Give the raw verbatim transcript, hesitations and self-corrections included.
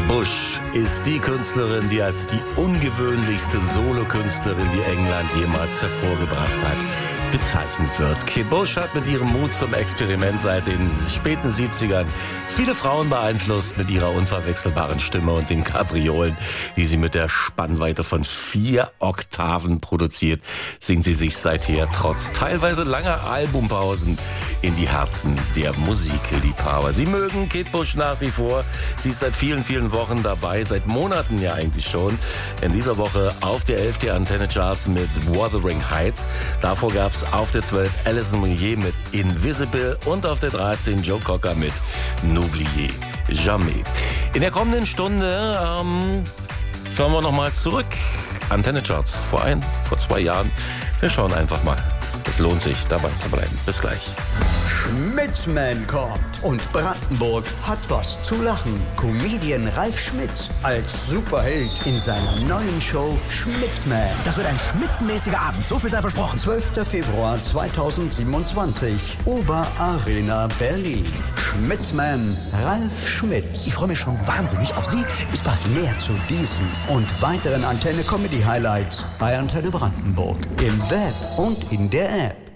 Bush ist die Künstlerin, die als die ungewöhnlichste Solokünstlerin, die England jemals hervorgebracht hat, bezeichnet wird. Kate Bush hat mit ihrem Mut zum Experiment seit den späten siebzigern viele Frauen beeinflusst mit ihrer unverwechselbaren Stimme und den Kapriolen, die sie mit der Spannweite von vier Oktaven produziert, singt sie sich seither trotz teilweise langer Albumpausen in die Herzen der Musikliebhaber. Sie mögen Kate Bush nach wie vor. Sie ist seit vielen, vielen Wochen dabei, seit Monaten ja eigentlich schon. In dieser Woche auf der elf der Antenne Charts mit Wuthering Heights. Davor gab es auf der zwölf Alison Moyet mit Invisible und auf der dreizehn Joe Cocker mit N'oubliez jamais. In der kommenden Stunde ähm, schauen wir nochmal zurück. Antenne Charts vor ein, vor zwei Jahren. Wir schauen einfach mal. Es lohnt sich, dabei zu bleiben. Bis gleich. Schmitzman kommt und Brandenburg hat was zu lachen. Comedian Ralf Schmitz als Superheld in seiner neuen Show Schmitzman. Das wird ein schmitzenmäßiger Abend, so viel sei versprochen. zwölfter Februar zweitausendsiebenundzwanzig, Oberarena Berlin. Schmitzman, Ralf Schmitz. Ich freue mich schon wahnsinnig auf Sie. Bis bald. Mehr zu diesen und weiteren Antenne Comedy Highlights bei Antenne Brandenburg im Web und in der App.